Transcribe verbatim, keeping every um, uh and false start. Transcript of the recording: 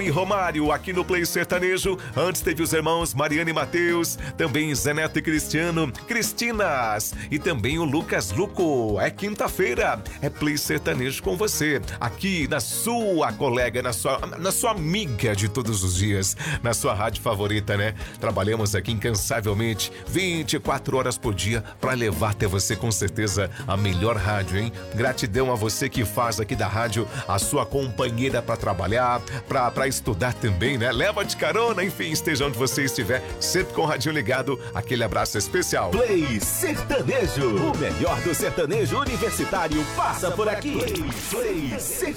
Rony Romário aqui no Play Sertanejo. Antes teve os irmãos Mariana e Matheus, também Zé Neto e Cristiano, Cristinas e também o Lucas Luco. É quinta-feira, é Play Sertanejo com você, aqui na sua colega, na sua, na sua amiga de todos os dias, na sua rádio favorita, né? Trabalhamos aqui incansavelmente, vinte e quatro horas por dia, para levar até você com certeza a melhor rádio, hein? Gratidão a você que faz aqui da rádio a sua companheira para trabalhar, para para estudar também, né? Leva de carona, enfim, esteja onde você estiver, sempre com o radinho ligado. Aquele abraço especial. Play Sertanejo, o melhor do sertanejo universitário passa por aqui. Play, Play Sertanejo.